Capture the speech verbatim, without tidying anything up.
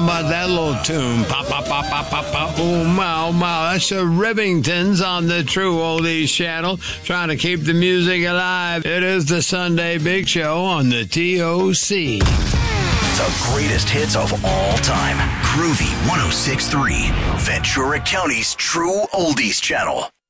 how about that little tune? Pop, pop, pop, pop, pop, pop, oh, wow, wow. That's the Rivingtons on the True Oldies channel, trying to keep the music alive. It is the Sunday Big Show on the T O C. The greatest hits of all time. Groovy one oh six point three, Ventura County's True Oldies channel.